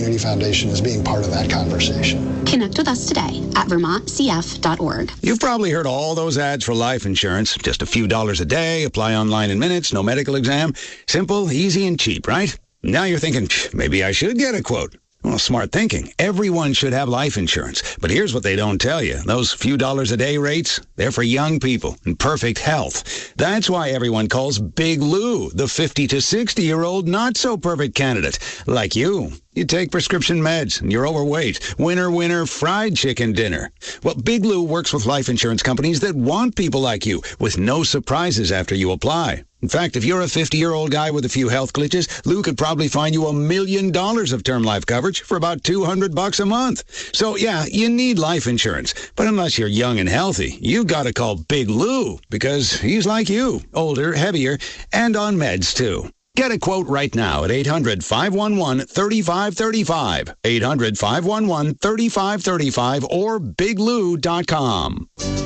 Community Foundation is being part of that conversation. Connect with us today at vermontcf.org. You've probably heard all those ads for life insurance. Just a few dollars a day, apply online in minutes, no medical exam. Simple, easy, and cheap, right? Now you're thinking, maybe I should get a quote. Well, smart thinking. Everyone should have life insurance. But here's what they don't tell you. Those few dollars a day rates, they're for young people in perfect health. That's why everyone calls Big Lou the 50 to 60-year-old not-so-perfect candidate. Like you. You take prescription meds, and you're overweight. Winner, fried chicken dinner. Well, Big Lou works with life insurance companies that want people like you, with no surprises after you apply. In fact, if you're a 50-year-old guy with a few health glitches, Lou could probably find you $1 million of term life coverage for about $200 a month. So, yeah, you need life insurance. But unless you're young and healthy, you gotta call Big Lou, because he's like you, older, heavier, and on meds, too. Get a quote right now at 800-511-3535, 800-511-3535, or biglou.com.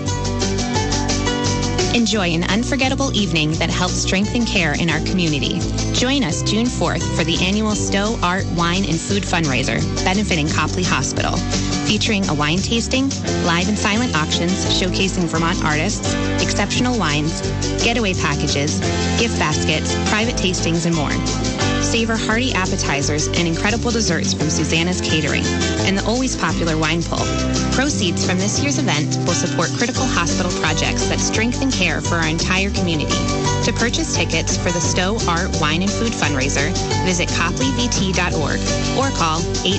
Enjoy an unforgettable evening that helps strengthen care in our community. Join us June 4th for the annual Stowe Art, Wine, and Food fundraiser benefiting Copley Hospital, featuring a wine tasting, live and silent auctions showcasing Vermont artists, exceptional wines, getaway packages, gift baskets, private tastings, and more. Savor hearty appetizers and incredible desserts from Susanna's Catering and the always popular wine pull. Proceeds from this year's event will support critical hospital projects that strengthen care for our entire community. To purchase tickets for the Stowe Art, Wine, and Food fundraiser, visit copleyvt.org or call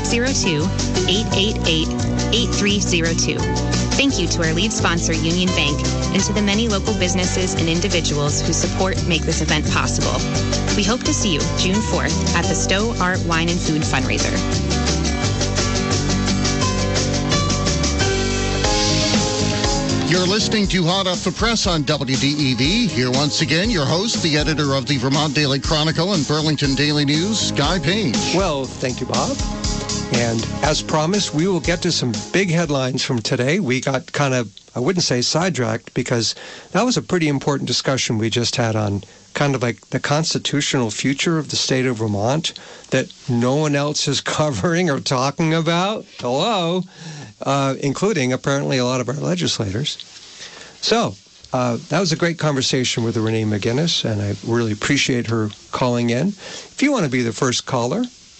802-888-8302. Thank you to our lead sponsor, Union Bank, and to the many local businesses and individuals whose support make this event possible. We hope to see you June 4th at the Stowe Art, Wine, and Food fundraiser. You're listening to Hot Off the Press on WDEV. Here once again, your host, the editor of the Vermont Daily Chronicle and Burlington Daily News, Guy Page. Well, thank you, Bob. And as promised, we will get to some big headlines from today. We got kind of, I wouldn't say sidetracked, because that was a pretty important discussion we just had on kind of like the constitutional future of the state of Vermont that no one else is covering or talking about. Hello. Including apparently a lot of our legislators. So that was a great conversation with Renee McGinnis, and I really appreciate her calling in. If you want to be the first caller,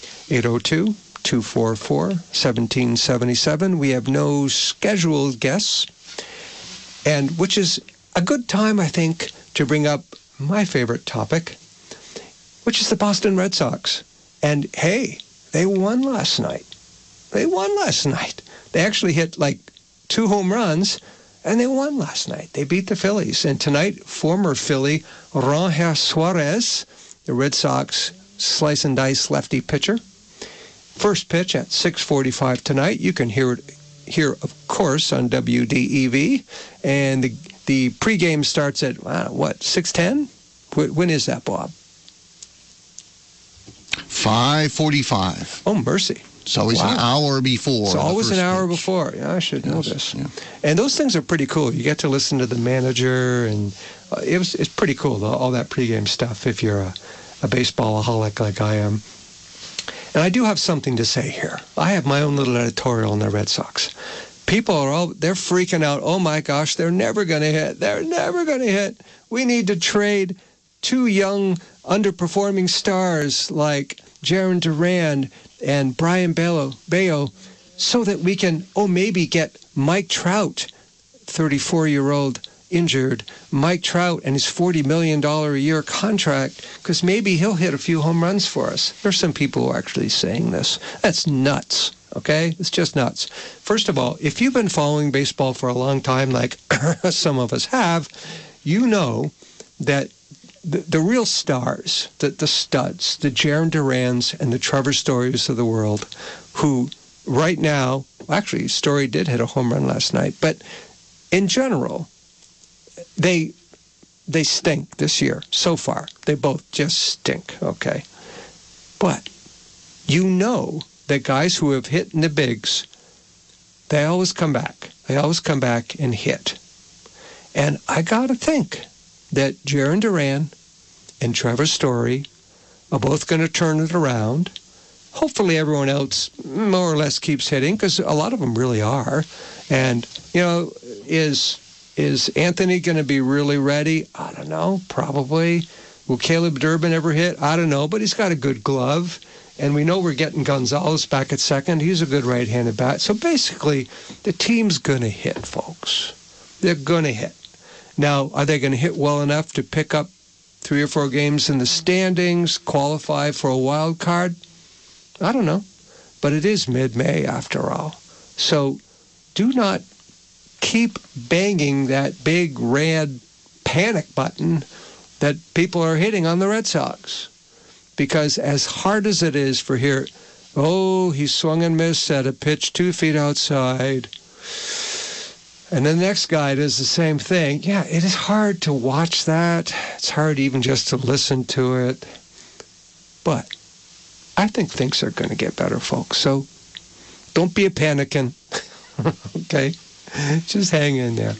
802-244-1777. We have no scheduled guests, and which is a good time, I think, to bring up my favorite topic, which is the Boston Red Sox. And hey, they won last night. They actually hit like 2 home runs, and they won last night. They beat the Phillies. And tonight, former Philly Ranger Suarez, the Red Sox slice and dice lefty pitcher. First pitch at 6:45 tonight. You can hear it here, of course, on WDEV. And the pregame starts at, 6:10? When is that, Bob? 5:45. Oh, mercy. It's always an hour before. It's always an hour pitch. before. Yeah, I should know this. Yeah. And those things are pretty cool. You get to listen to the manager, and it's pretty cool, all that pregame stuff, if you're a baseball-aholic like I am. And I do have something to say here. I have my own little editorial on the Red Sox. People they're freaking out. Oh my gosh, they're never going to hit. They're never going to hit. We need to trade 2 young, underperforming stars like Jarren Duran and Brian Bayo, so that we can, maybe get Mike Trout, 34-year-old injured, Mike Trout and his $40 million a year contract, because maybe he'll hit a few home runs for us. There's some people who are actually saying this. That's nuts, okay? It's just nuts. First of all, if you've been following baseball for a long time, like some of us have, you know that the real stars, the studs, the Jarren Durans and the Trevor Storys of the world, who right now, actually, Story did hit a home run last night, but in general, they stink this year so far. They both just stink, okay? But you know that guys who have hit in the bigs, they always come back. They always come back and hit. And I got to think that Jarren Duran and Trevor Story are both going to turn it around. hopefully everyone else more or less keeps hitting, because a lot of them really are. And, is Anthony going to be really ready? I don't know, probably. Will Caleb Durbin ever hit? I don't know, but he's got a good glove. And we know we're getting Gonzalez back at second. He's a good right-handed bat. So basically, the team's going to hit, folks. They're going to hit. Now, are they going to hit well enough to pick up 3 or 4 games in the standings, qualify for a wild card? I don't know. But it is mid-May, after all. So do not keep banging that big red panic button that people are hitting on the Red Sox. Because as hard as it is for here, he swung and missed at a pitch 2 feet outside. And then the next guy does the same thing. Yeah, it is hard to watch that. It's hard even just to listen to it. But I think things are going to get better, folks. So don't be a panicking. Okay? Just hang in there.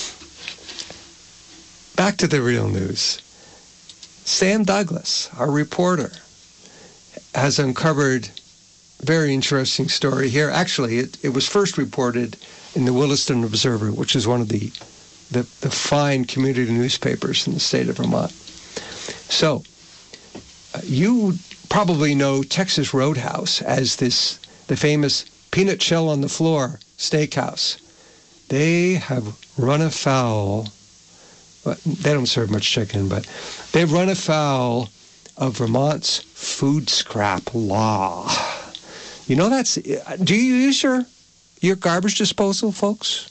Back to the real news. Sam Douglas, our reporter, has uncovered a very interesting story here. Actually, it was first reported in the Williston Observer, which is one of the fine community newspapers in the state of Vermont. So, you probably know Texas Roadhouse as the famous peanut shell on the floor steakhouse. They have run afoul. They don't serve much chicken, but they've run afoul of Vermont's food scrap law. You know do you use your garbage disposal, folks?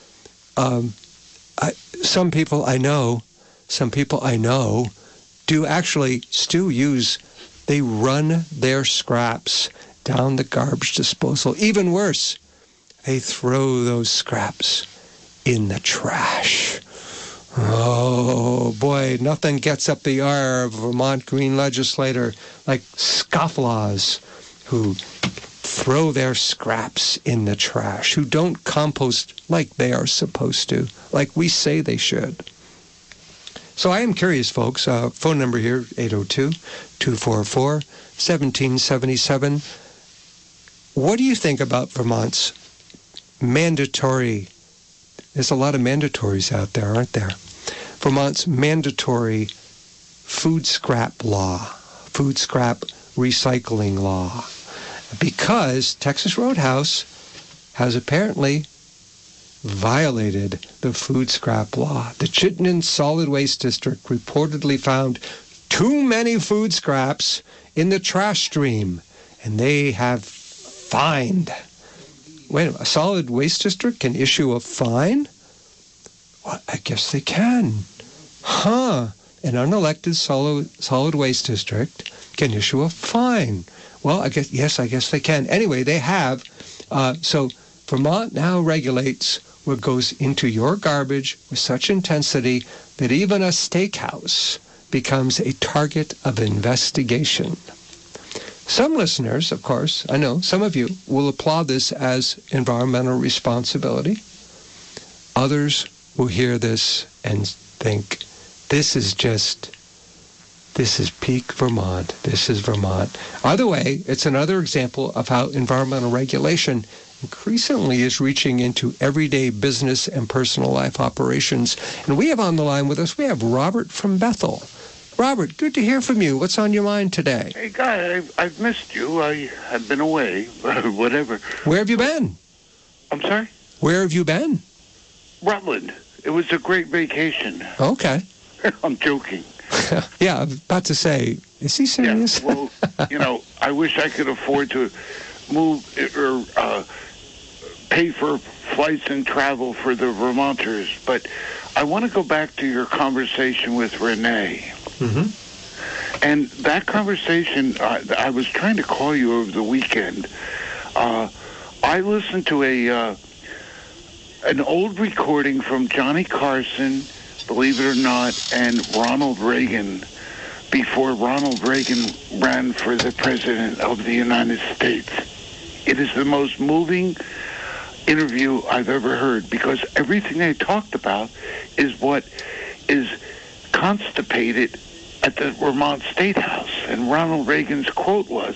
Some people I know do actually still use, they run their scraps down the garbage disposal. Even worse, they throw those scraps in the trash. Oh, boy, nothing gets up the ire of a Vermont Green legislator like scofflaws who throw their scraps in the trash, who don't compost like they are supposed to, like we say they should. So I am curious, folks. Phone number here, 802-244-1777. What do you think about Vermont's mandatory, there's a lot of mandatories out there, aren't there? Vermont's mandatory food scrap law, food scrap recycling law, because Texas Roadhouse has apparently violated the food scrap law. The Chittenden Solid Waste District reportedly found too many food scraps in the trash stream, and they have fined. Wait a minute, a solid waste district can issue a fine? Well, I guess they can. An unelected solid waste district can issue a fine. Well, I guess they can. Anyway, they have. So Vermont now regulates what goes into your garbage with such intensity that even a steakhouse becomes a target of investigation. Some listeners, of course, I know some of you will applaud this as environmental responsibility. Others will hear this and think, this is peak Vermont. This is Vermont. Either way, it's another example of how environmental regulation increasingly is reaching into everyday business and personal life operations. And we have on the line with us, we have Robert from Bethel. Robert, good to hear from you. What's on your mind today? Hey, Guy, I've missed you. I have been away, whatever. Where have you been? I'm sorry? Where have you been? Rutland. It was a great vacation. Okay. I'm joking. Yeah, I was about to say, is he serious? Yeah, well, I wish I could afford to move or pay for flights and travel for the Vermonters, but I want to go back to your conversation with Renee. Mm-hmm. And that conversation, I was trying to call you over the weekend. I listened to an old recording from Johnny Carson, believe it or not, and Ronald Reagan before Ronald Reagan ran for the president of the United States. It is the most moving interview I've ever heard, because everything they talked about is what is constipated at the Vermont State House. And Ronald Reagan's quote was,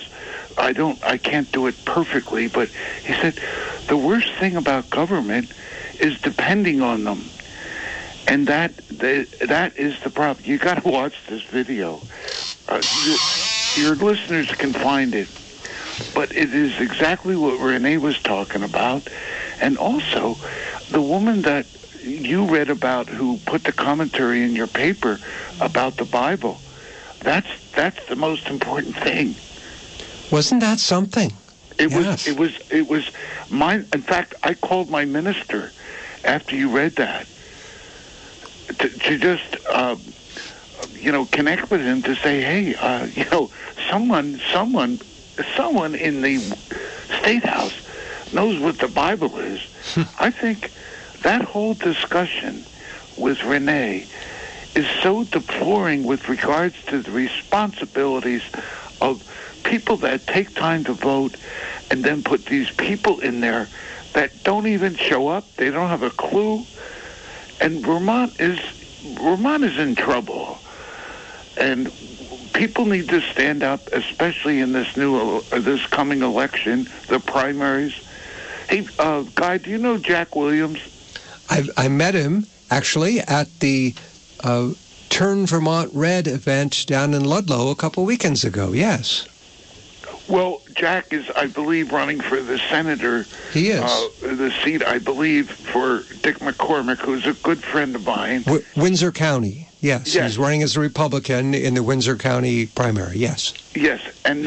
I can't do it perfectly, but he said the worst thing about government is depending on them. And that is the problem. You got to watch this video. Your listeners can find it. But it is exactly what Renee was talking about. And also, the woman that you read about who put the commentary in your paper about the Bible, that's the most important thing. Wasn't that something? It Yes. was mine. In fact, I called my minister after you read that to just connect with him to say, hey, someone in the State House knows what the Bible is. I think that whole discussion with Renee is so deploring with regards to the responsibilities of people that take time to vote and then put these people in there that don't even show up. They don't have a clue. And Vermont is in trouble. And people need to stand up, especially in this coming election, the primaries. Hey, Guy, do you know Jack Williams? I met him, actually, at the Turn Vermont Red event down in Ludlow a couple weekends ago, yes. Well, Jack is, I believe, running for the senator. He is. The seat, I believe, for Dick McCormick, who's a good friend of mine. Windsor County, yes. He's running as a Republican in the Windsor County primary, yes. Yes, and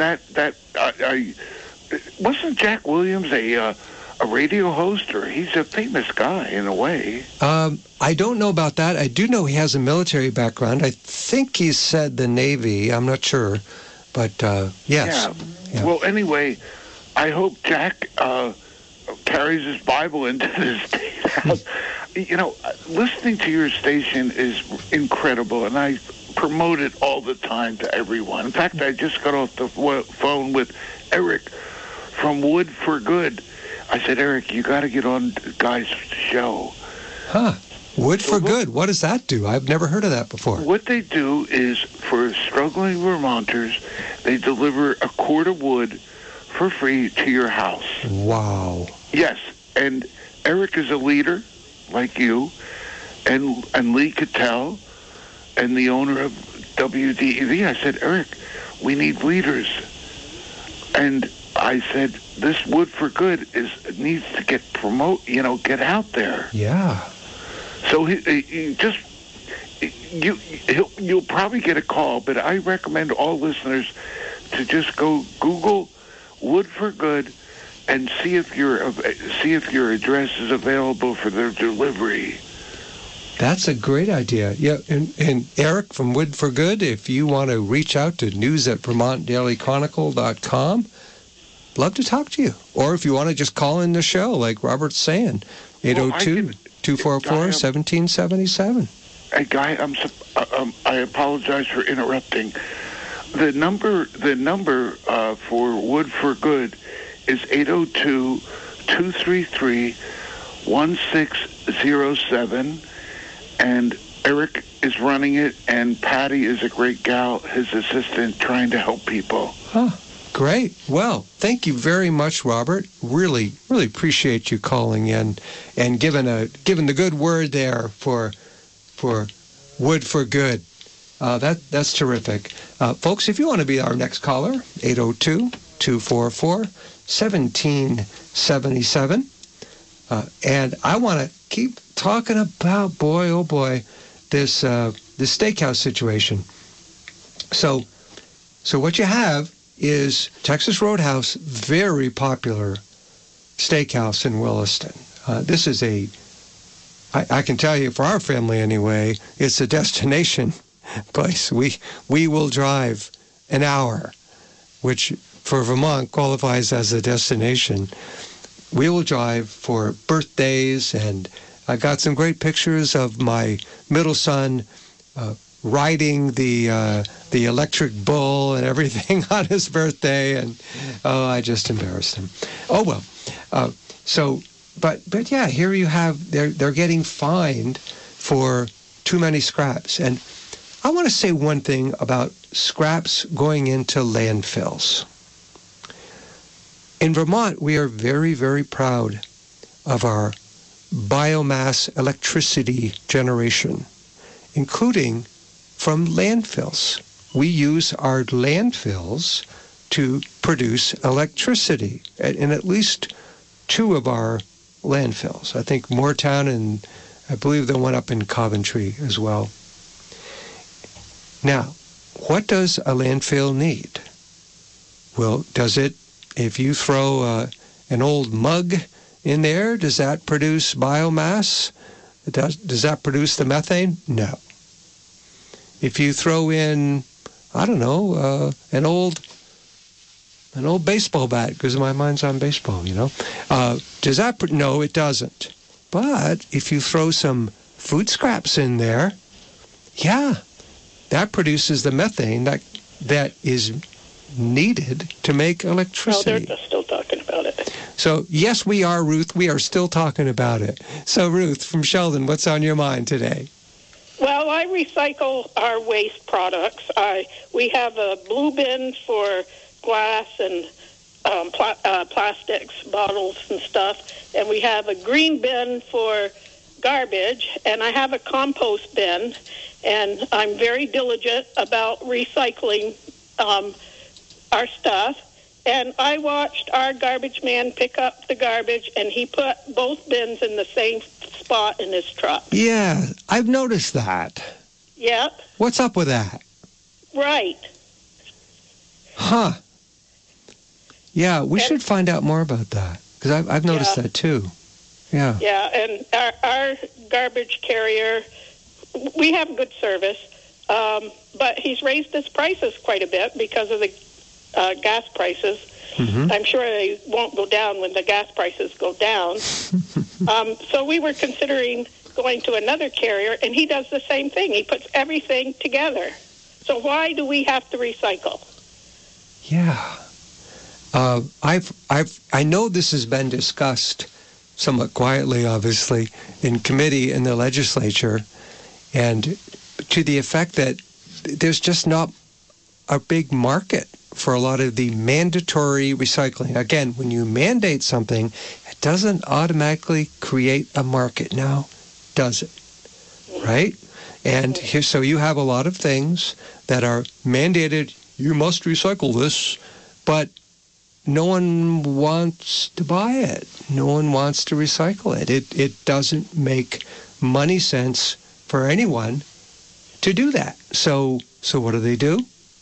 wasn't Jack Williams a radio host, or he's a famous guy in a way? I don't know about that. I do know he has a military background. I think he said the Navy. I'm not sure. But, yes. Yeah. Well, anyway, I hope Jack carries his Bible into the State House. Listening to your station is incredible, and I promote it all the time to everyone. In fact, I just got off the phone with Eric from Wood for Good. I said, Eric, you got to get on Guy's show. Huh. Wood for Good. What does that do? I've never heard of that before. What they do is, for struggling Vermonters, they deliver a cord of wood for free to your house. Wow. Yes, and Eric is a leader like you, and Lee Cattell, and the owner of WDEV. I said, Eric, we need leaders. And I said, this Wood for Good needs to get get out there. Yeah. So you'll probably get a call, but I recommend all listeners to just go Google Wood for Good and see if your address is available for their delivery. That's a great idea. Yeah, and Eric from Wood for Good, if you want to reach out to news@vermontdailychronicle.com, love to talk to you. Or if you want to just call in the show, like Robert's saying, 802-244-1777. Hey, Guy, I apologize for interrupting. The number for Wood for Good is 802-233-1607, and Eric is running it, and Patty is a great gal, his assistant, trying to help people. Huh. Great. Well, thank you very much, Robert. Really, really appreciate you calling in and giving the good word there for Wood for Good. That's terrific. Folks, if you want to be our next caller, 802-244-1777. And I want to keep talking about, boy, oh boy, this steakhouse situation. So what you have is Texas Roadhouse, very popular steakhouse in Williston. This is I can tell you, for our family anyway, it's a destination place. We will drive an hour, which for Vermont qualifies as a destination. We will drive for birthdays, and I got some great pictures of my middle son riding the electric bull and everything on his birthday, and I just embarrassed him. Oh well. But yeah, here you have they're getting fined for too many scraps, and I want to say one thing about scraps going into landfills. In Vermont, we are very, very proud of our biomass electricity generation, including from landfills. We use our landfills to produce electricity in at least 2 of our landfills. I think Moortown, and I believe the one up in Coventry as well. Now, what does a landfill need? Well, does it, if you throw an old mug in there, does that produce biomass? Does that produce the methane? No. If you throw in, I don't know, an old baseball bat, because my mind's on baseball, does that? No, it doesn't. But if you throw some food scraps in there, yeah, that produces the methane that is needed to make electricity. No, they're just still talking about it. So, yes, we are, Ruth. We are still talking about it. So, Ruth, from Sheldon, what's on your mind today? Well, I recycle our waste products. We have a blue bin for glass and plastics, bottles and stuff, and we have a green bin for garbage, and I have a compost bin, and I'm very diligent about recycling our stuff. And I watched our garbage man pick up the garbage, and he put both bins in the same spot in his truck. Yeah, I've noticed that. Yep. What's up with that? Right. Huh. Yeah, we should find out more about that, because I've noticed that too. Yeah. Yeah, and our garbage carrier, we have good service, but he's raised his prices quite a bit because of the gas prices. Mm-hmm. I'm sure they won't go down when the gas prices go down. So we were considering going to another carrier, and he does the same thing. He puts everything together. So why do we have to recycle? Yeah. I know this has been discussed somewhat quietly, obviously, in committee in the legislature, and to the effect that there's just not a big market for a lot of the mandatory recycling. Again, when you mandate something, it doesn't automatically create a market now, does it? Right? And here, so you have a lot of things that are mandated, you must recycle this, but no one wants to buy it. No one wants to recycle it. It doesn't make money sense for anyone to do that. So what do?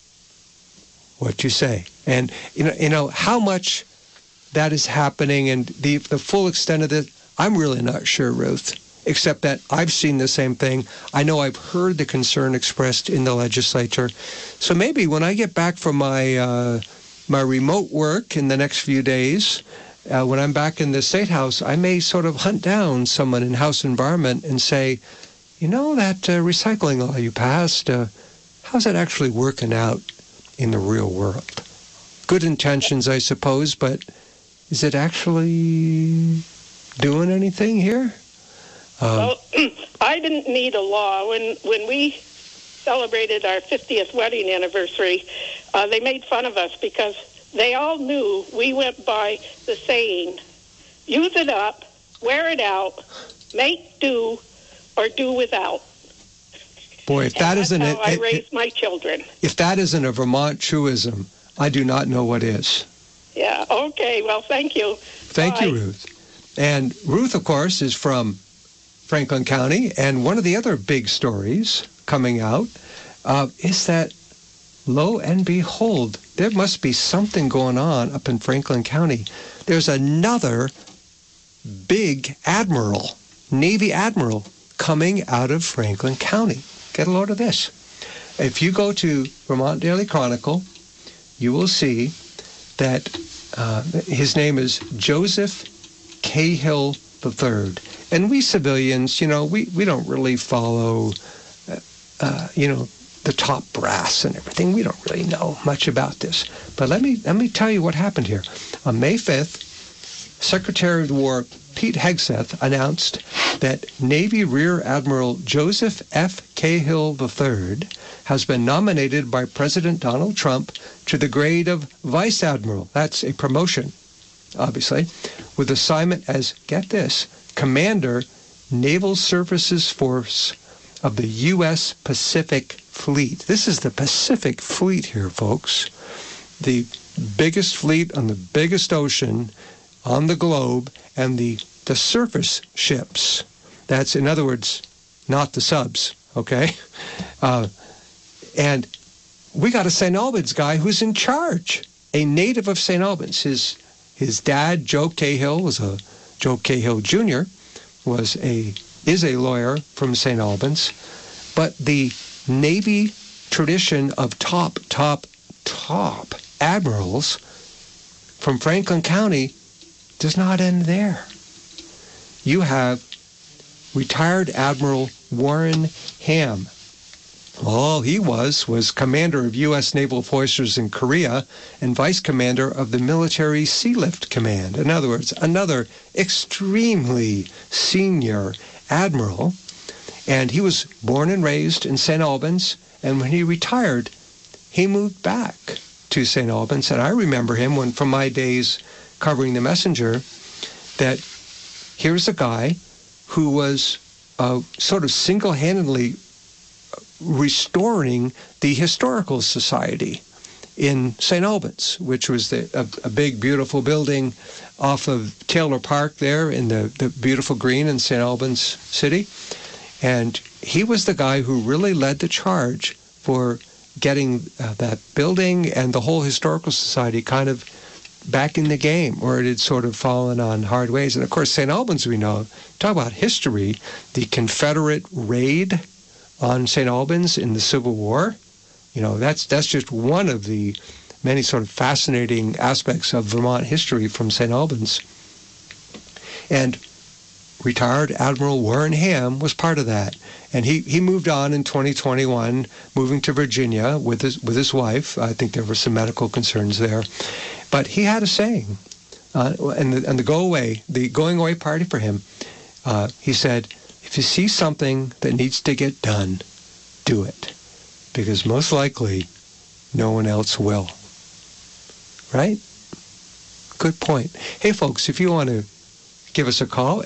What you say. And you know how much that is happening and the full extent of it, I'm really not sure, Ruth, except that I've seen the same thing. I know I've heard the concern expressed in the legislature. So maybe when I get back from my remote work in the next few days, when I'm back in the State House, I may sort of hunt down someone in House Environment and say, that recycling law you passed, how's it actually working out in the real world? Good intentions, I suppose, but is it actually doing anything here? Well, I didn't need a law. When we celebrated our 50th wedding anniversary, they made fun of us because they all knew we went by the saying, use it up, wear it out, make do, or do without. Boy, if that isn't how I raised my children. If that isn't a Vermont truism, I do not know what is. Yeah, okay. Well, thank you. Thank you, Ruth. And Ruth, of course, is from Franklin County, and one of the other big stories coming out is that, lo and behold, there must be something going on up in Franklin County. There's another big admiral, Navy admiral, coming out of Franklin County. Get a load of this. If you go to Vermont Daily Chronicle, you will see that his name is Joseph Cahill III. And we civilians, we don't really follow, the top brass and everything. We don't really know much about this. But let me tell you what happened here. On May 5th, Secretary of War Pete Hegseth announced that Navy Rear Admiral Joseph F. Cahill III has been nominated by President Donald Trump to the grade of Vice Admiral. That's a promotion. obviously, with assignment as, get this, Commander, Naval Services Force of the U.S. Pacific Fleet. This is the Pacific Fleet here, folks. The biggest fleet on the biggest ocean on the globe, and the surface ships. That's, in other words, not the subs, okay? And we got a St. Albans guy who's in charge, a native of St. Albans. His dad, Joe Cahill Jr., is a lawyer from St. Albans, but the Navy tradition of top admirals from Franklin County does not end there. You have retired Admiral Warren Ham. All he was commander of U.S. Naval Forces in Korea and vice commander of the Military Sealift Command. In other words, another extremely senior admiral. And he was born and raised in St. Albans. And when he retired, he moved back to St. Albans. And I remember him from my days covering the Messenger, that here's a guy who was sort of single-handedly restoring the Historical Society in St. Albans, which was a big, beautiful building off of Taylor Park there in the beautiful green in St. Albans City. And he was the guy who really led the charge for getting that building and the whole Historical Society kind of back in the game, where it had sort of fallen on hard ways. And of course, St. Albans, we know, talk about history, the Confederate raid on St. Albans in the Civil War. You know, that's just one of the many sort of fascinating aspects of Vermont history from St. Albans. And retired Admiral Warren Ham was part of that. And he moved on in 2021, moving to Virginia with his wife. I think there were some medical concerns there. But he had a saying, and the going away party for him, he said, if you see something that needs to get done, do it. Because most likely, no one else will. Right? Good point. Hey, folks, if you want to give us a call,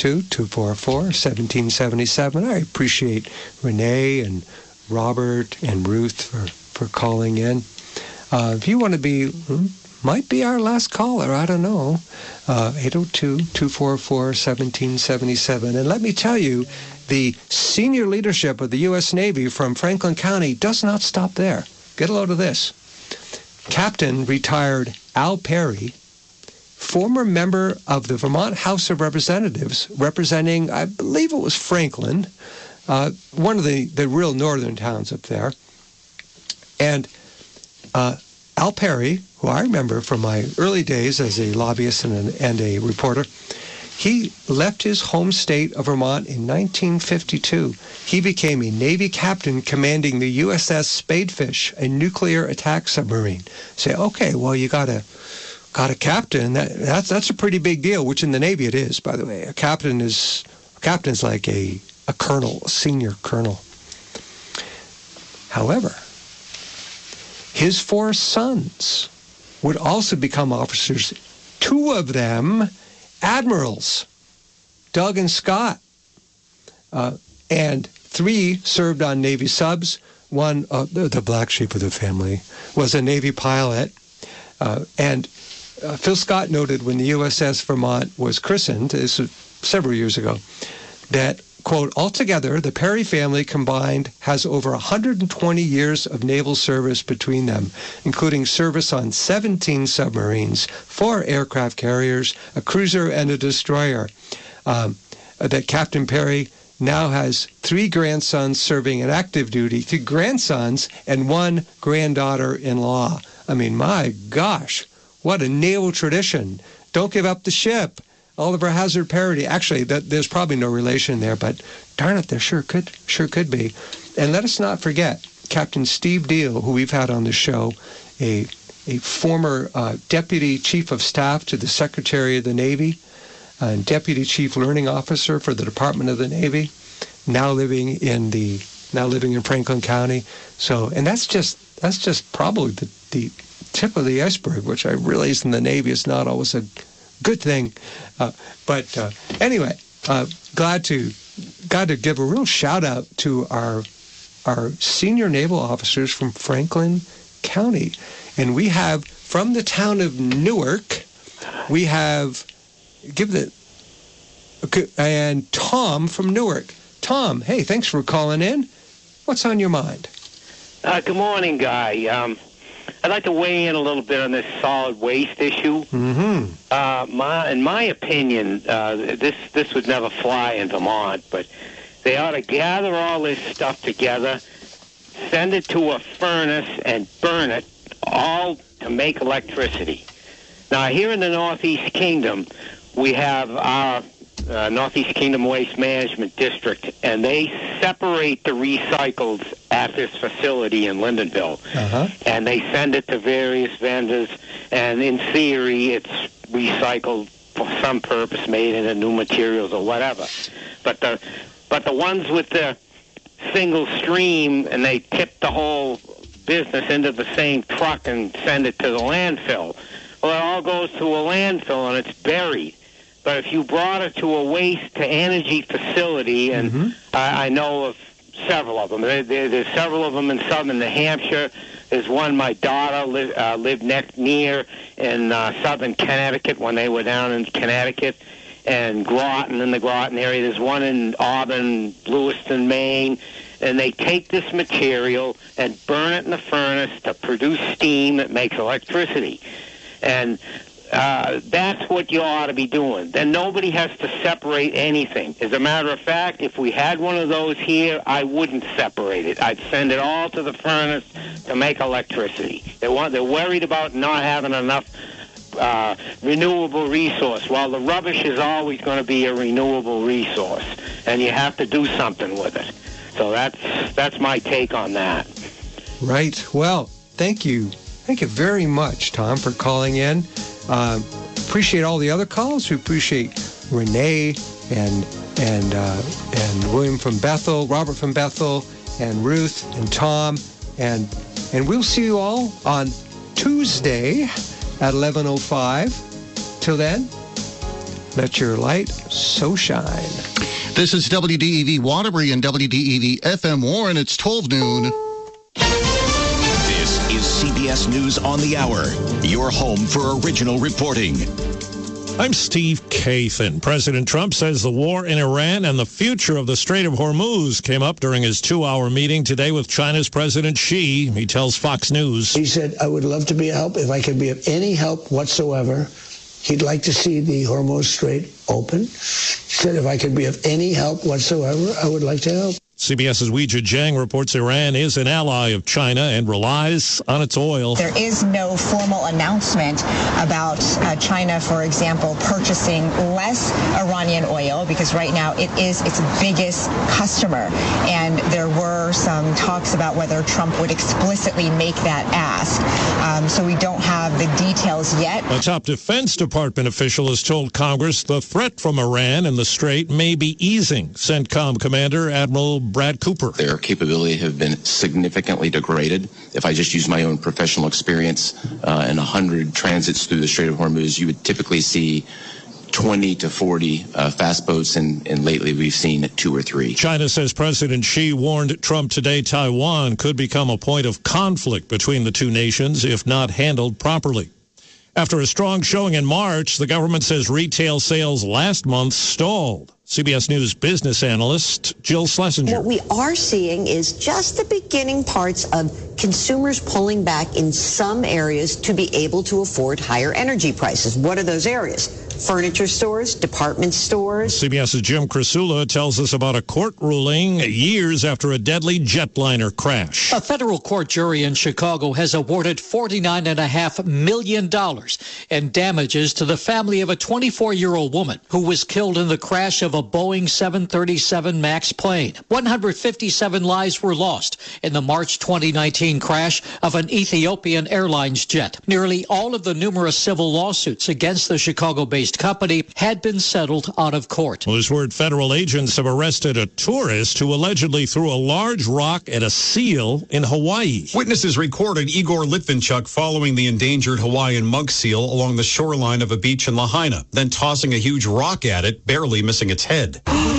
802-244-1777. I appreciate Renee and Robert and Ruth for calling in. If you want to be, might be our last caller, I don't know, 802-244-1777. And let me tell you, the senior leadership of the U.S. Navy from Franklin County does not stop there. Get a load of this. Captain retired Al Perry, former member of the Vermont House of Representatives, representing, I believe it was Franklin, one of the real northern towns up there. And Al Perry, who I remember from my early days as a lobbyist and a reporter, he left his home state of Vermont in 1952. He became a Navy captain commanding the USS Spadefish, a nuclear attack submarine. Say, okay, well, you got a captain. That's a pretty big deal, which in the Navy it is, by the way. A captain's like a colonel, a senior colonel. However, his 4 sons would also become officers, 2 of them admirals, Doug and Scott, and 3 served on Navy subs. One, the black sheep of the family, was a Navy pilot. And Phil Scott noted when the USS Vermont was christened, this was several years ago, that, quote, altogether, the Perry family combined has over 120 years of naval service between them, including service on 17 submarines, 4 aircraft carriers, a cruiser, and a destroyer. That Captain Perry now has 3 grandsons serving in active duty, 2 grandsons, and 1 granddaughter-in-law. I mean, my gosh, what a naval tradition. Don't give up the ship. Oliver Hazard parody. Actually, there's probably no relation there, but darn it, there sure could be. And let us not forget Captain Steve Deal, who we've had on the show, a former Deputy Chief of Staff to the Secretary of the Navy, and Deputy Chief Learning Officer for the Department of the Navy, now living in Franklin County. So, and that's just probably the tip of the iceberg, which I realize in the Navy is not always a good thing. But anyway, glad to give a real shout out to our senior naval officers from Franklin County. And we have, from the town of Newark, we have, and Tom from Newark. Tom, hey, thanks for calling in. What's on your mind? Good morning, Guy. I'd like to weigh in a little bit on this solid waste issue. Mm-hmm. In my opinion, this would never fly in Vermont, but they ought to gather all this stuff together, send it to a furnace, and burn it all to make electricity. Now, here in the Northeast Kingdom, we have our Northeast Kingdom Waste Management District, and they separate the recycles at this facility in Lyndonville. And they send it to various vendors, and in theory, it's recycled for some purpose, made into new materials or whatever. But the ones with the single stream, and they tip the whole business into the same truck and send it to the landfill. Well, it all goes to a landfill, and it's buried. But if you brought it to a waste-to-energy facility, and I know of several of them. There's several of them in southern New Hampshire. There's one my daughter lived near in southern Connecticut when they were down in Connecticut, and Groton, in the Groton area. There's one in Auburn, Lewiston, Maine. And they take this material and burn it in the furnace to produce steam that makes electricity. And that's what you ought to be doing. Then nobody has to separate anything. As a matter of fact, if we had one of those here, I wouldn't separate it. I'd send it all to the furnace to make electricity. They're worried about not having enough renewable resource. Well, the rubbish is always going to be a renewable resource, and you have to do something with it. So that's my take on that. Right. Well, thank you. Thank you very much, Tom, for calling in. Appreciate all the other calls. We appreciate Renee and William from Bethel, Robert from Bethel, and Ruth and Tom, and we'll see you all on Tuesday at 11:05. Till then, let your light so shine. This is WDEV Waterbury and WDEV FM Warren. It's 12 noon. This is CBS News on the Hour, your home for original reporting. I'm Steve Kathan. President Trump says the war in Iran and the future of the Strait of Hormuz came up during his 2-hour meeting today with China's President Xi. He tells Fox News. He said, I would love to be a help if I could be of any help whatsoever. He'd like to see the Hormuz Strait open. He said, if I could be of any help whatsoever, I would like to help. CBS's Weijia Jiang reports Iran is an ally of China and relies on its oil. There is no formal announcement about China, for example, purchasing less Iranian oil, because right now it is its biggest customer. And there were some talks about whether Trump would explicitly make that ask. So we don't have the details yet. A top Defense Department official has told Congress the threat from Iran and the Strait may be easing. CENTCOM Commander Admiral Brad Cooper. Their capability have been significantly degraded. If I just use my own professional experience, in 100 transits through the Strait of Hormuz, you would typically see 20 to 40 fast boats, and lately we've seen 2 or 3. China says President Xi warned Trump today Taiwan could become a point of conflict between the two nations if not handled properly. After a strong showing in March, the government says retail sales last month stalled. CBS News business analyst Jill Schlesinger. What we are seeing is just the beginning parts of consumers pulling back in some areas to be able to afford higher energy prices. What are those areas? Furniture stores, department stores. CBS's Jim Krasula tells us about a court ruling years after a deadly jetliner crash. A federal court jury in Chicago has awarded $49.5 million in damages to the family of a 24-year-old woman who was killed in the crash of a a Boeing 737 MAX plane. 157 lives were lost in the March 2019 crash of an Ethiopian Airlines jet. Nearly all of the numerous civil lawsuits against the Chicago-based company had been settled out of court. Well, this word federal agents have arrested a tourist who allegedly threw a large rock at a seal in Hawaii. Witnesses recorded Igor Litvinchuk following the endangered Hawaiian monk seal along the shoreline of a beach in Lahaina, then tossing a huge rock at it, barely missing its head.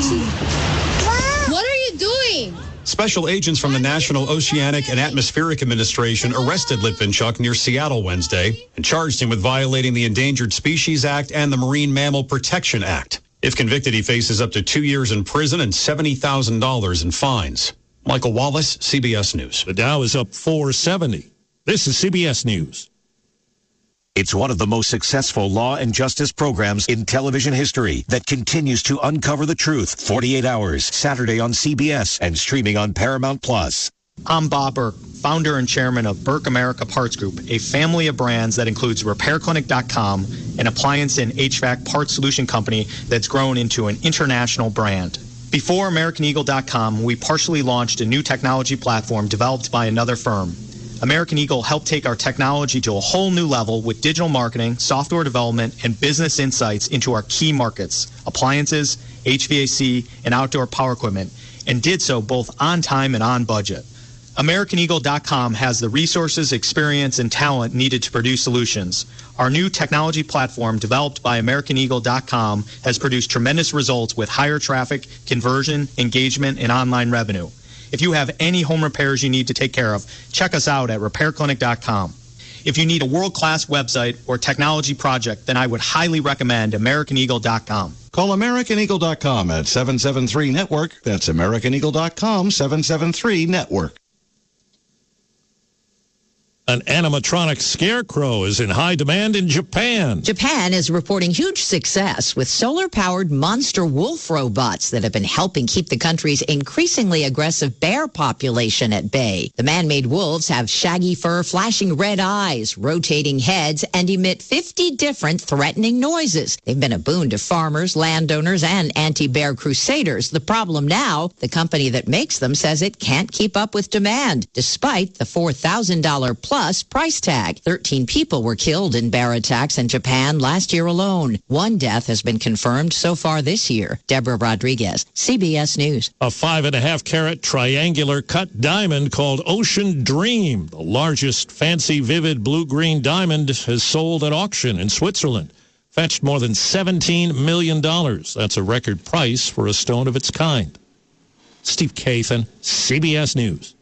What are you doing? Special agents from the National Oceanic and Atmospheric Administration arrested Litvinchuk near Seattle Wednesday and charged him with violating the Endangered Species Act and the Marine Mammal Protection Act. If convicted, he faces up to 2 years in prison and $70,000 in fines. Michael Wallace, CBS News. The Dow is up 470. This is CBS News. It's one of the most successful law and justice programs in television history that continues to uncover the truth. 48 Hours, Saturday on CBS and streaming on Paramount Plus. I'm Bob Burke, founder and chairman of Burke America Parts Group, a family of brands that includes RepairClinic.com, an appliance and HVAC parts solution company that's grown into an international brand. Before AmericanEagle.com, we partially launched a new technology platform developed by another firm. American Eagle helped take our technology to a whole new level with digital marketing, software development, and business insights into our key markets, appliances, HVAC, and outdoor power equipment, and did so both on time and on budget. AmericanEagle.com has the resources, experience, and talent needed to produce solutions. Our new technology platform, developed by AmericanEagle.com, has produced tremendous results with higher traffic, conversion, engagement, and online revenue. If you have any home repairs you need to take care of, check us out at RepairClinic.com. If you need a world-class website or technology project, then I would highly recommend AmericanEagle.com. Call AmericanEagle.com at 773-NETWORK. That's AmericanEagle.com, 773-NETWORK. An animatronic scarecrow is in high demand in Japan. Japan is reporting huge success with solar-powered monster wolf robots that have been helping keep the country's increasingly aggressive bear population at bay. The man-made wolves have shaggy fur, flashing red eyes, rotating heads, and emit 50 different threatening noises. They've been a boon to farmers, landowners, and anti-bear crusaders. The problem now, the company that makes them says it can't keep up with demand, despite the $4,000 plus price tag. 13 people were killed in bear attacks in Japan last year alone. One death has been confirmed so far this year. Deborah Rodriguez, CBS News. A 5.5-carat triangular cut diamond called Ocean Dream, the largest fancy vivid blue-green diamond, has sold at auction in Switzerland. Fetched more than $17 million. That's a record price for a stone of its kind. Steve Kathan, CBS News.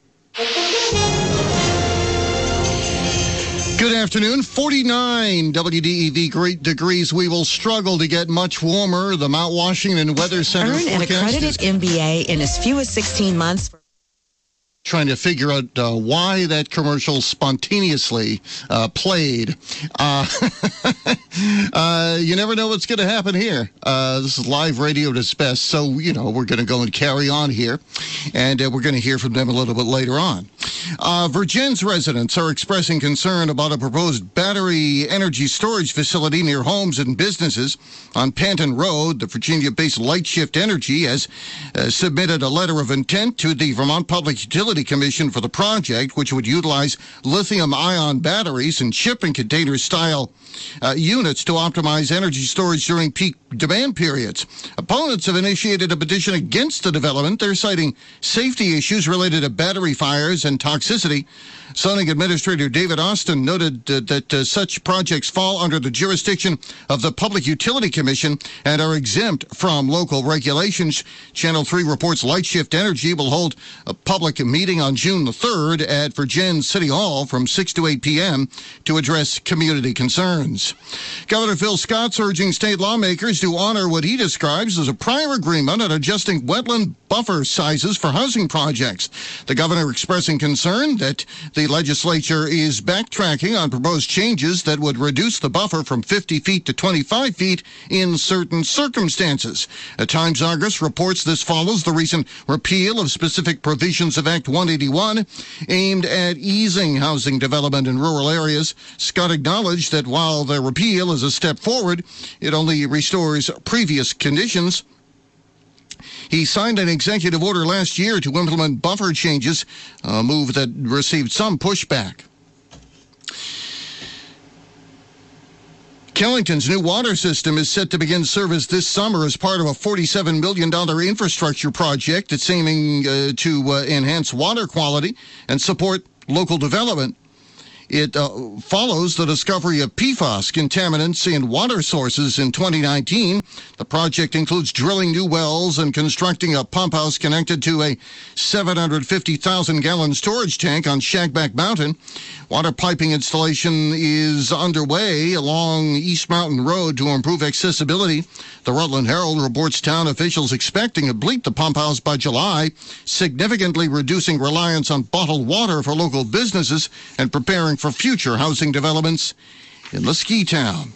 Good afternoon. 49 WDEV degrees. We will struggle to get much warmer. The Mount Washington Weather Center Earn an accredited MBA in as few as 16 months. Trying to figure out why that commercial spontaneously played. You never know what's going to happen here. This is live radio at its best, so, we're going to go and carry on here, and we're going to hear from them a little bit later on. Virgin's residents are expressing concern about a proposed battery energy storage facility near homes and businesses on Panton Road. The Virginia-based Lightshift Energy has submitted a letter of intent to the Vermont Public Utility Commission for the project, which would utilize lithium-ion batteries and shipping container-style units to optimize energy storage during peak demand periods. Opponents have initiated a petition against the development. They're citing safety issues related to battery fires and toxicity. Zoning Administrator David Austin noted that such projects fall under the jurisdiction of the Public Utility Commission and are exempt from local regulations. Channel 3 reports Lightshift Energy will hold a public meeting on June the 3rd at Virgin City Hall from 6 to 8 p.m. to address community concerns. Governor Phil Scott's urging state lawmakers to honor what he describes as a prior agreement on adjusting wetland buffer sizes for housing projects. The governor expressing concern that the legislature is backtracking on proposed changes that would reduce the buffer from 50 feet to 25 feet in certain circumstances. Times Argus reports this follows the recent repeal of specific provisions of Act 181 aimed at easing housing development in rural areas. Scott acknowledged that while the repeal is a step forward, it only restores previous conditions. He signed an executive order last year to implement buffer changes, a move that received some pushback. Killington's new water system is set to begin service this summer as part of a $47 million infrastructure project that's aiming to enhance water quality and support local development. It follows the discovery of PFAS contaminants in water sources in 2019. The project includes drilling new wells and constructing a pump house connected to a 750,000-gallon storage tank on Shagback Mountain. Water piping installation is underway along East Mountain Road to improve accessibility. The Rutland Herald reports town officials expecting to complete the pump house by July, significantly reducing reliance on bottled water for local businesses and preparing for future housing developments in the ski town.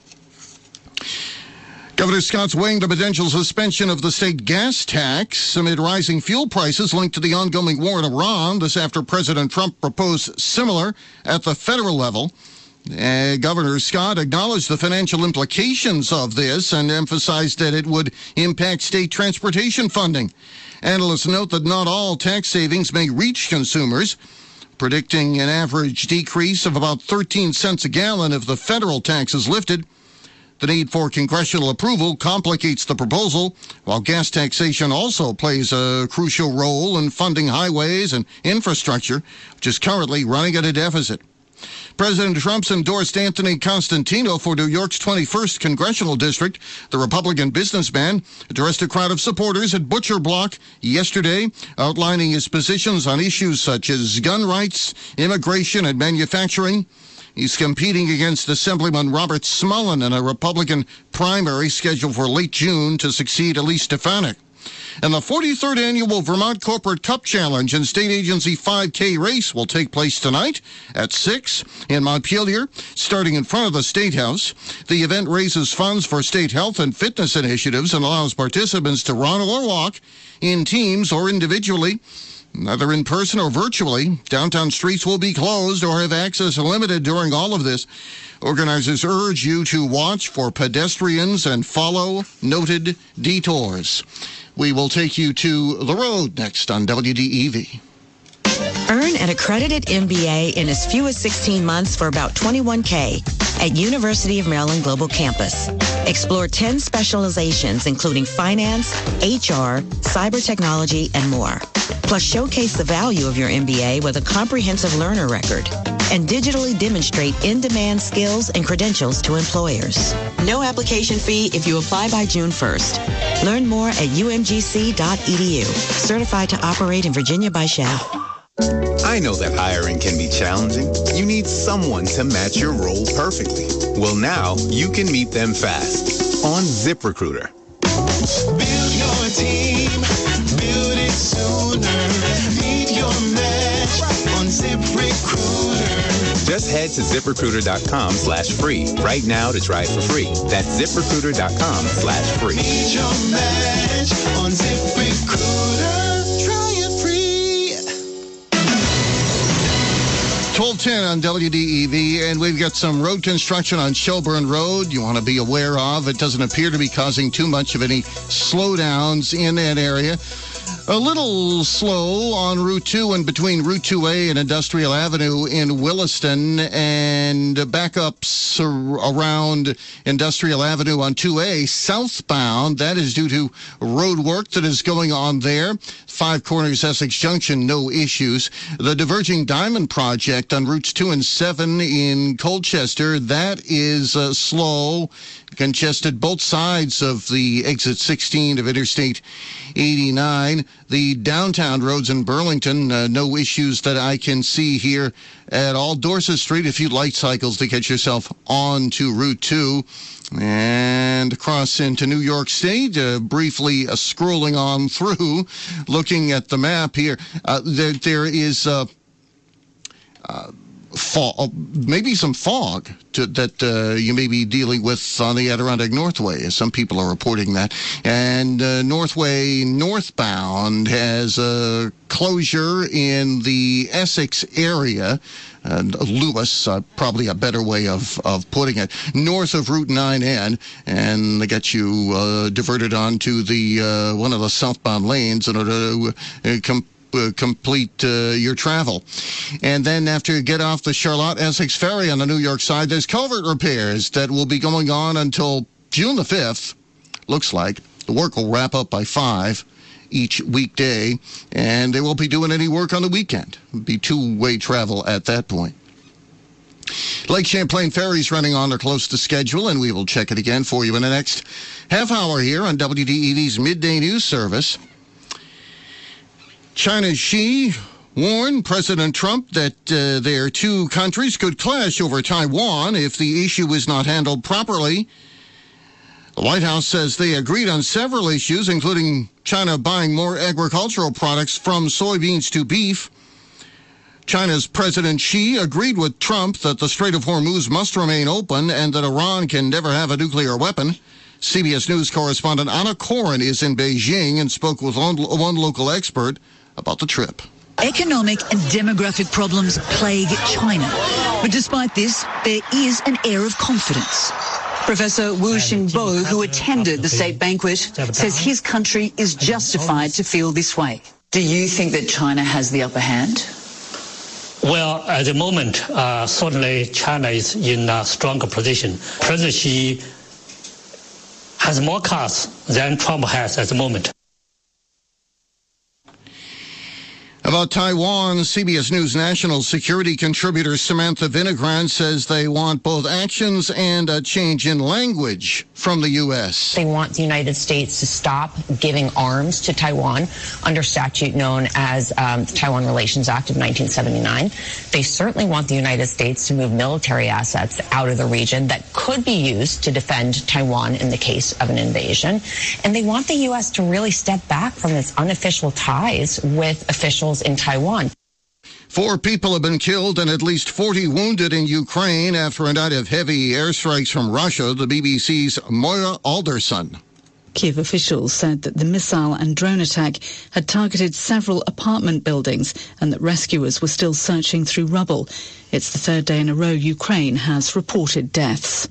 Governor Scott's weighing the potential suspension of the state gas tax amid rising fuel prices linked to the ongoing war in Iran. This after President Trump proposed similar at the federal level. Governor Scott acknowledged the financial implications of this and emphasized that it would impact state transportation funding. Analysts note that not all tax savings may reach consumers, predicting an average decrease of about 13 cents a gallon if the federal tax is lifted. The need for congressional approval complicates the proposal, while gas taxation also plays a crucial role in funding highways and infrastructure, which is currently running at a deficit. President Trump's endorsed Anthony Constantino for New York's 21st Congressional District. The Republican businessman addressed a crowd of supporters at Butcher Block yesterday, outlining his positions on issues such as gun rights, immigration, and manufacturing. He's competing against Assemblyman Robert Smullen in a Republican primary scheduled for late June to succeed Elise Stefanik. And the 43rd Annual Vermont Corporate Cup Challenge and State Agency 5K race will take place tonight at 6 in Montpelier, starting in front of the State House. The event raises funds for state health and fitness initiatives and allows participants to run or walk in teams or individually, either in person or virtually. Downtown streets will be closed or have access limited during all of this. Organizers urge you to watch for pedestrians and follow noted detours. We will take you to the road next on WDEV. Earn an accredited MBA in as few as 16 months for about $21K at University of Maryland Global Campus. Explore 10 specializations, including finance, HR, cyber technology, and more. Plus, showcase the value of your MBA with a comprehensive learner record and digitally demonstrate in-demand skills and credentials to employers. No application fee if you apply by June 1st. Learn more at umgc.edu. Certified to operate in Virginia by Shell. I know that hiring can be challenging. You need someone to match your role perfectly. Well, now you can meet them fast on ZipRecruiter. Build your team, build it sooner. Meet your match on ZipRecruiter. Just head to ZipRecruiter.com/free right now to try it for free. That's ZipRecruiter.com/free. Meet your match on ZipRecruiter. 12:10 on WDEV, and we've got some road construction on Shelburne Road you want to be aware of. It doesn't appear to be causing too much of any slowdowns in that area. A little slow on Route 2 and between Route 2A and Industrial Avenue in Williston, and backups around Industrial Avenue on 2A southbound. That is due to road work that is going on there. Five Corners, Essex Junction, no issues. The Diverging Diamond Project on Routes 2 and 7 in Colchester, that is slow, congested both sides of the exit 16 of Interstate 89. The downtown roads in Burlington, no issues that I can see here at all. Dorset Street, a few light cycles to get yourself onto Route 2. And across into New York State, briefly scrolling on through, looking at the map here. There is maybe some fog that you may be dealing with on the Adirondack Northway, as some people are reporting that. And Northway northbound has a closure in the Essex area. Lewis, probably a better way of putting it, north of Route 9N, and they get you diverted onto the one of the southbound lanes in order to complete your travel. And then after you get off the Charlotte-Essex Ferry on the New York side, there's culvert repairs that will be going on until June the 5th, looks like. The work will wrap up by 5 each weekday, and they won't be doing any work on the weekend. It'll be two-way travel at that point. Lake Champlain Ferry's running on or close to schedule, and we will check it again for you in the next half hour here on WDEV's Midday News Service. China's Xi warned President Trump that their two countries could clash over Taiwan if the issue is not handled properly. The White House says they agreed on several issues, including China buying more agricultural products from soybeans to beef. China's President Xi agreed with Trump that the Strait of Hormuz must remain open and that Iran can never have a nuclear weapon. CBS News correspondent Anna Koren is in Beijing and spoke with one local expert about the trip. Economic and demographic problems plague China. But despite this, there is an air of confidence. Professor Wu Xingbo, who attended the state banquet, says his country is justified to feel this way. Do you think that China has the upper hand? Well, at the moment, certainly China is in a stronger position. President Xi has more cards than Trump has at the moment. About Taiwan, CBS News national security contributor Samantha Vinogran says they want both actions and a change in language from the U.S. They want the United States to stop giving arms to Taiwan under statute known as the Taiwan Relations Act of 1979. They certainly want the United States to move military assets out of the region that could be used to defend Taiwan in the case of an invasion. And they want the U.S. to really step back from its unofficial ties with officials in Taiwan. 4 people have been killed and at least 40 wounded in Ukraine after a night of heavy airstrikes from Russia, the BBC's Moira Alderson. Kiev officials said that the missile and drone attack had targeted several apartment buildings and that rescuers were still searching through rubble. It's the third day in a row Ukraine has reported deaths.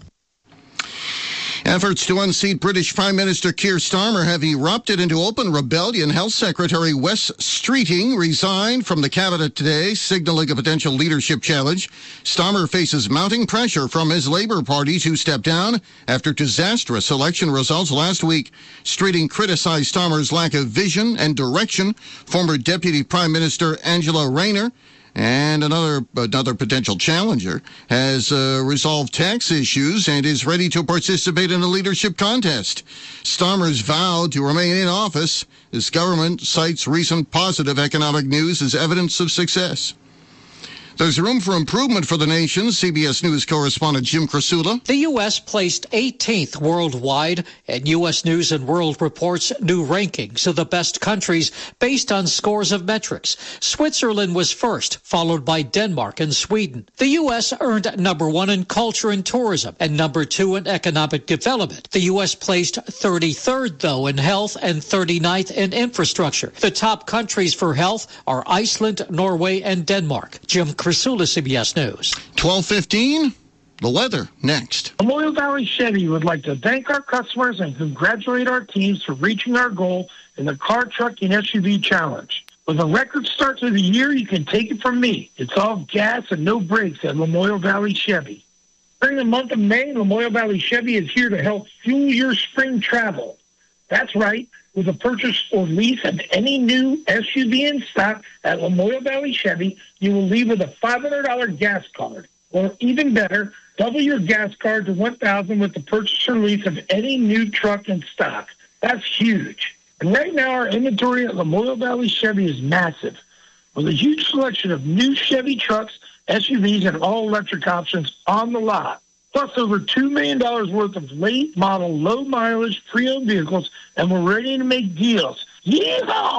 Efforts to unseat British Prime Minister Keir Starmer have erupted into open rebellion. Health Secretary Wes Streeting resigned from the cabinet today, signaling a potential leadership challenge. Starmer faces mounting pressure from his Labour Party to step down after disastrous election results last week. Streeting criticized Starmer's lack of vision and direction. Former Deputy Prime Minister Angela Rayner and another potential challenger has resolved tax issues and is ready to participate in a leadership contest. Starmer's vowed to remain in office. His government cites recent positive economic news as evidence of success. There's room for improvement for the nation. CBS News correspondent Jim Krasula. The U.S. placed 18th worldwide in U.S. News and World Report's new rankings of the best countries based on scores of metrics. Switzerland was first, followed by Denmark and Sweden. The U.S. earned number 1 in culture and tourism and number 2 in economic development. The U.S. placed 33rd, though, in health and 39th in infrastructure. The top countries for health are Iceland, Norway, and Denmark. Jim Krasula, CBS News. 12:15, the weather next. Lamoille Valley Chevy would like to thank our customers and congratulate our teams for reaching our goal in the car, truck, and SUV challenge. With a record start to the year, you can take it from me. It's all gas and no brakes at Lamoille Valley Chevy. During the month of May, Lamoille Valley Chevy is here to help fuel your spring travel. That's right. With a purchase or lease of any new SUV in stock at Lamoille Valley Chevy, you will leave with a $500 gas card. Or even better, double your gas card to $1,000 with the purchase or lease of any new truck in stock. That's huge. And right now, our inventory at Lamoille Valley Chevy is massive, with a huge selection of new Chevy trucks, SUVs, and all-electric options on the lot. Plus over $2 million worth of late model, low mileage, pre-owned vehicles, and we're ready to make deals. Yeehaw!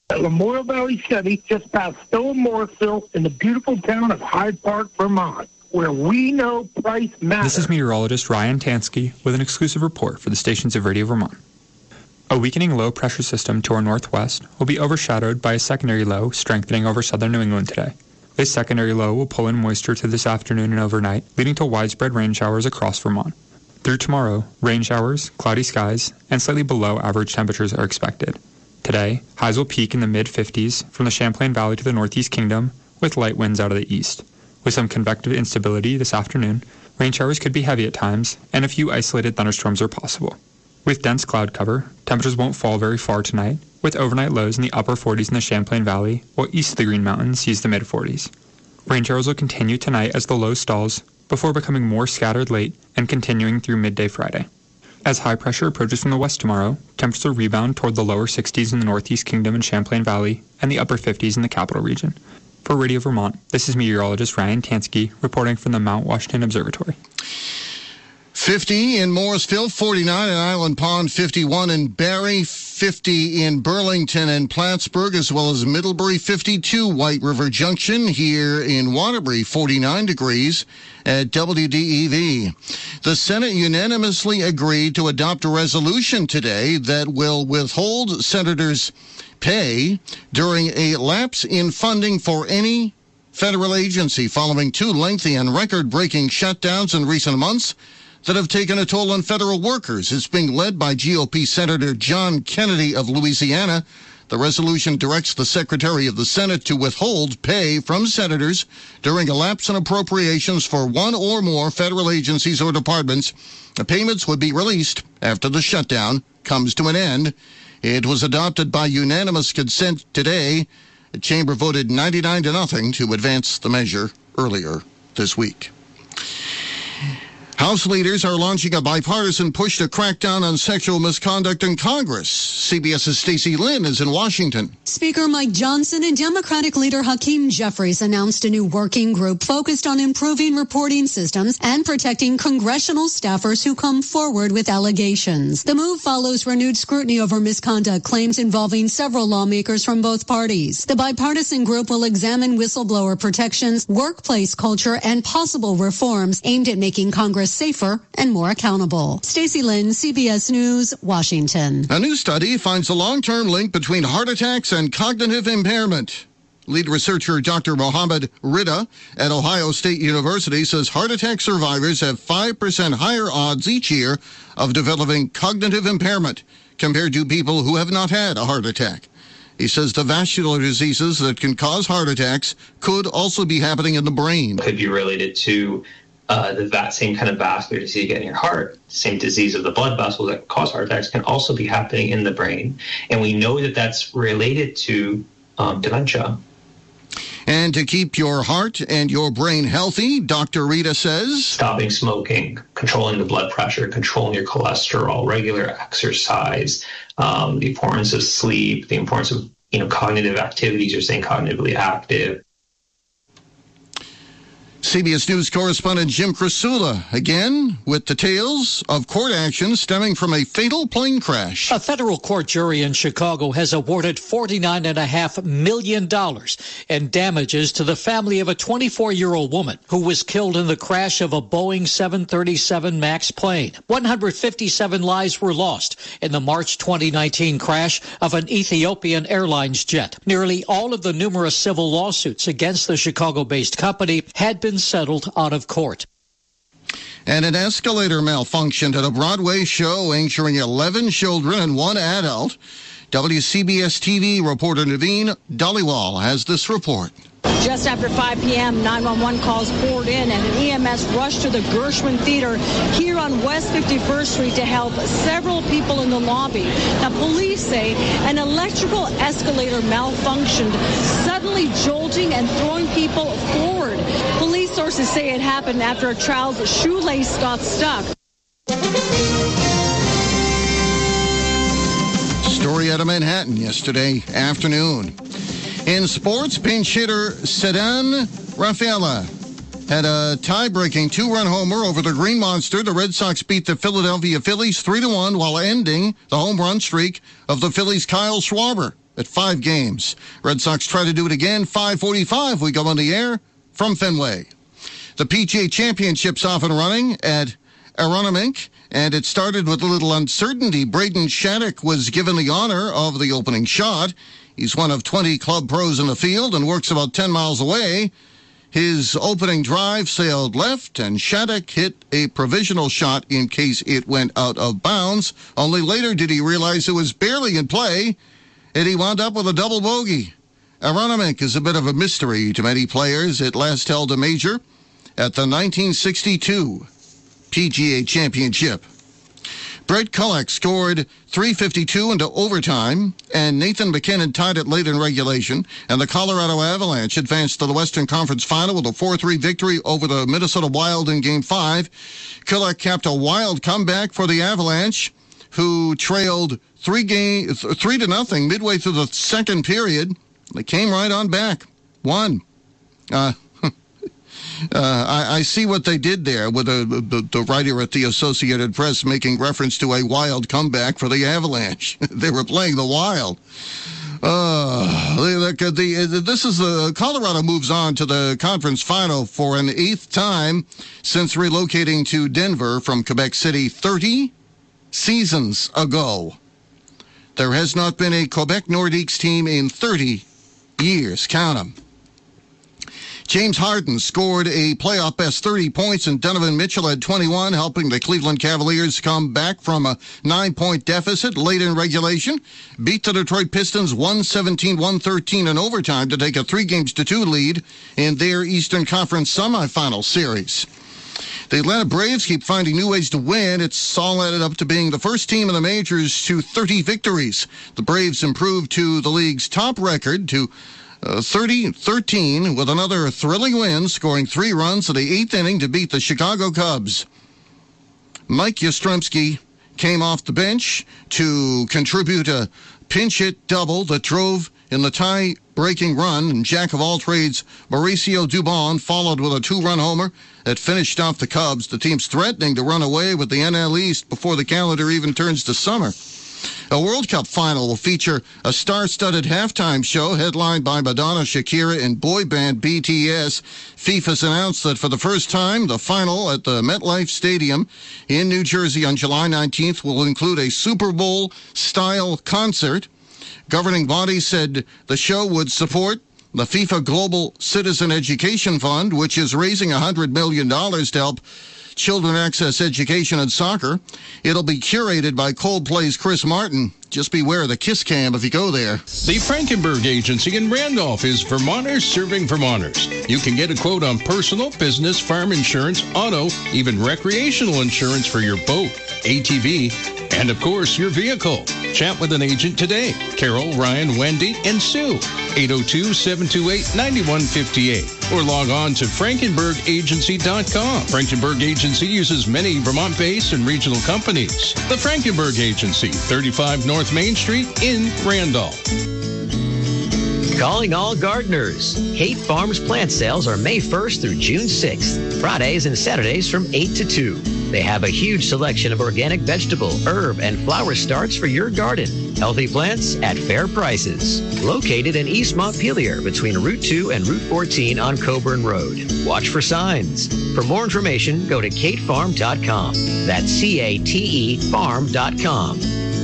At Memorial Valley Chevy, just past Stowe and Morrisville, in the beautiful town of Hyde Park, Vermont, where we know price matters. This is meteorologist Ryan Tansky with an exclusive report for the stations of Radio Vermont. A weakening low-pressure system to our northwest will be overshadowed by a secondary low strengthening over southern New England today. This secondary low will pull in moisture to this afternoon and overnight, leading to widespread rain showers across Vermont. Through tomorrow, rain showers, cloudy skies, and slightly below average temperatures are expected. Today, highs will peak in the mid-50s from the Champlain Valley to the Northeast Kingdom, with light winds out of the east. With some convective instability this afternoon, rain showers could be heavy at times, and a few isolated thunderstorms are possible. With dense cloud cover, temperatures won't fall very far tonight, with overnight lows in the upper 40s in the Champlain Valley, while east of the Green Mountains sees the mid-40s. Rain showers will continue tonight as the low stalls, before becoming more scattered late and continuing through midday Friday. As high pressure approaches from the west tomorrow, temperatures will rebound toward the lower 60s in the Northeast Kingdom and Champlain Valley and the upper 50s in the Capital Region. For Radio Vermont, this is meteorologist Ryan Tansky reporting from the Mount Washington Observatory. 50 in Morrisville, 49 in Island Pond, 51 in Barrie, 50 in Burlington and Plattsburgh, as well as Middlebury, 52 White River Junction. Here in Waterbury, 49 degrees at WDEV. The Senate unanimously agreed to adopt a resolution today that will withhold senators' pay during a lapse in funding for any federal agency following two lengthy and record-breaking shutdowns in recent months that have taken a toll on federal workers. It's being led by GOP Senator John Kennedy of Louisiana. The resolution directs the Secretary of the Senate to withhold pay from senators during a lapse in appropriations for one or more federal agencies or departments. The payments would be released after the shutdown comes to an end. It was adopted by unanimous consent today. The chamber voted 99-0 to advance the measure earlier this week. House leaders are launching a bipartisan push to crack down on sexual misconduct in Congress. CBS's Stacey Lynn is in Washington. Speaker Mike Johnson and Democratic leader Hakeem Jeffries announced a new working group focused on improving reporting systems and protecting congressional staffers who come forward with allegations. The move follows renewed scrutiny over misconduct claims involving several lawmakers from both parties. The bipartisan group will examine whistleblower protections, workplace culture, and possible reforms aimed at making Congress safer and more accountable. Stacey Lynn, CBS News, Washington. A new study finds a long-term link between heart attacks and cognitive impairment. Lead researcher Dr. Mohammed Rida at Ohio State University says heart attack survivors have 5% higher odds each year of developing cognitive impairment compared to people who have not had a heart attack. He says the vascular diseases that can cause heart attacks could also be happening in the brain. Could be related to that same kind of vascular disease you get in your heart. Same disease of the blood vessels that cause heart attacks can also be happening in the brain. And we know that that's related to dementia. And to keep your heart and your brain healthy, Dr. Rita says, stopping smoking, controlling the blood pressure, controlling your cholesterol, regular exercise, the importance of sleep, the importance of cognitive activities or staying cognitively active. CBS News correspondent Jim Krasula, again, with details of court action stemming from a fatal plane crash. A federal court jury in Chicago has awarded $49.5 million in damages to the family of a 24-year-old woman who was killed in the crash of a Boeing 737 MAX plane. 157 lives were lost in the March 2019 crash of an Ethiopian Airlines jet. Nearly all of the numerous civil lawsuits against the Chicago-based company had been settled out of court. And an escalator malfunctioned at a Broadway show injuring 11 children and one adult. WCBS TV reporter Naveen Dhaliwal has this report. Just after 5 p.m., 911 calls poured in and an EMS rushed to the Gershwin Theater here on West 51st Street to help several people in the lobby. Now, police say an electrical escalator malfunctioned, suddenly jolting and throwing people forward. Police sources say it happened after a child's shoelace got stuck. Story out of Manhattan yesterday afternoon. In sports, pinch hitter Ceddanne Rafaela had a tie-breaking two-run homer over the Green Monster. The Red Sox beat the Philadelphia Phillies 3-1 while ending the home run streak of the Phillies' Kyle Schwarber. at 5 games. Red Sox try to do it again. 5:45, we go on the air from Fenway. The PGA Championship's off and running at Aronimink, and it started with a little uncertainty. Braden Shattuck was given the honor of the opening shot. He's one of 20 club pros in the field and works about 10 miles away. His opening drive sailed left, and Shattuck hit a provisional shot in case it went out of bounds. Only later did he realize it was barely in play, and he wound up with a double bogey. Aronimink is a bit of a mystery to many players. It last held a major at the 1962 PGA Championship. Brett Kullak scored .352 into overtime, and Nathan MacKinnon tied it late in regulation, and the Colorado Avalanche advanced to the Western Conference Final with a 4-3 victory over the Minnesota Wild in Game 5. Kullak capped a wild comeback for the Avalanche, who trailed 3-0 midway through the second period. They came right on back. Won. I see what they did there with the writer at the Associated Press making reference to a wild comeback for the Avalanche. They were playing the Wild. Colorado moves on to the conference final for an 8th time since relocating to Denver from Quebec City 30 seasons ago. There has not been a Quebec Nordiques team in 30 years. Count them. James Harden scored a playoff best 30 points, and Donovan Mitchell had 21, helping the Cleveland Cavaliers come back from a 9-point deficit late in regulation, beat the Detroit Pistons 117-113 in overtime to take a 3-2 lead in their Eastern Conference semifinal series. The Atlanta Braves keep finding new ways to win. It's all added up to being the first team in the majors to 30 victories. The Braves improved to the league's top record to 30-13 with another thrilling win, scoring 3 runs in the 8th inning to beat the Chicago Cubs. Mike Yastrzemski came off the bench to contribute a pinch hit double that drove in the tie-breaking run, and jack of all trades Mauricio Dubon followed with a 2-run homer that finished off the Cubs. The team's threatening to run away with the NL East before the calendar even turns to summer. A World Cup final will feature a star-studded halftime show headlined by Madonna, Shakira, and boy band BTS. FIFA's announced that for the first time, the final at the MetLife Stadium in New Jersey on July 19th will include a Super Bowl-style concert. Governing body said the show would support the FIFA Global Citizen Education Fund, which is raising $100 million to help children access education and soccer. It'll be curated by Coldplay's Chris Martin. Just beware of the kiss cam if you go there. The Frankenberg Agency in Randolph is Vermonters serving Vermonters. You can get a quote on personal, business, farm insurance, auto, even recreational insurance for your boat, ATV, and of course your vehicle. Chat with an agent today. Carol, Ryan, Wendy, and Sue. 802-728-9158. Or log on to frankenbergagency.com. Frankenberg Agency uses many Vermont-based and regional companies. The Frankenberg Agency, 35 North Main Street in Randolph. Calling all gardeners. Kate Farms plant sales are May 1st through June 6th. Fridays and Saturdays from 8 to 2. They have a huge selection of organic vegetable, herb, and flower starts for your garden. Healthy plants at fair prices. Located in East Montpelier between Route 2 and Route 14 on Coburn Road. Watch for signs. For more information, go to katefarm.com. That's CATE farm.com.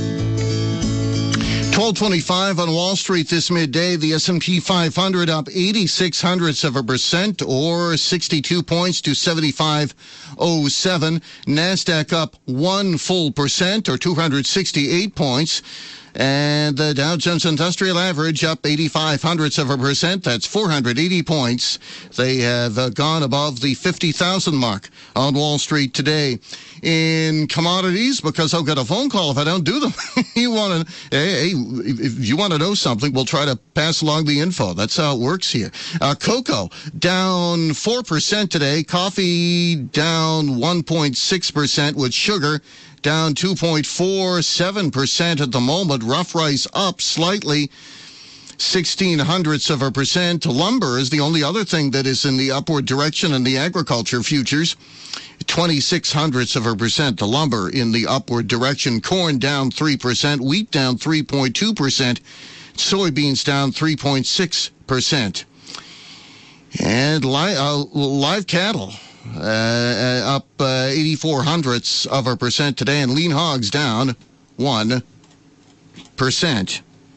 1225 on Wall Street this midday. The S&P 500 up 0.86% or 62 points to 75.07. NASDAQ up 1 full percent or 268 points. And the Dow Jones Industrial Average up 0.85%. That's 480 points. They have gone above the 50,000 mark on Wall Street today. In commodities, because I'll get a phone call if I don't do them. If you want to know something, we'll try to pass along the info. That's how it works here. Cocoa down 4% today. Coffee down 1.6%, with sugar down 2.47% at the moment. Rough rice up slightly, 0.16%. Lumber is the only other thing that is in the upward direction in the agriculture futures. 0.26%. The lumber in the upward direction. Corn down 3%. Wheat down 3.2%. Soybeans down 3.6%. And live cattle up 0.84% today, and lean hogs down 1%.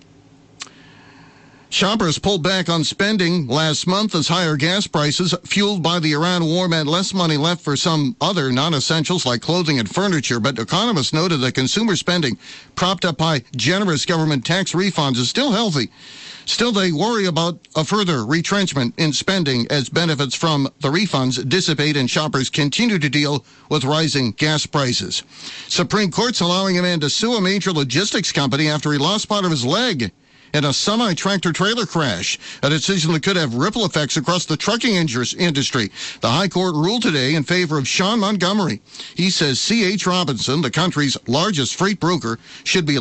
Shoppers pulled back on spending last month as higher gas prices, fueled by the Iran war, meant less money left for some other non-essentials like clothing and furniture. But economists noted that consumer spending, propped up by generous government tax refunds, is still healthy. Still, they worry about a further retrenchment in spending as benefits from the refunds dissipate and shoppers continue to deal with rising gas prices. Supreme Court's allowing a man to sue a major logistics company after he lost part of his leg in a semi-tractor-trailer crash, a decision that could have ripple effects across the trucking industry. The High Court ruled today in favor of Sean Montgomery. He says C.H. Robinson, the country's largest freight broker, should be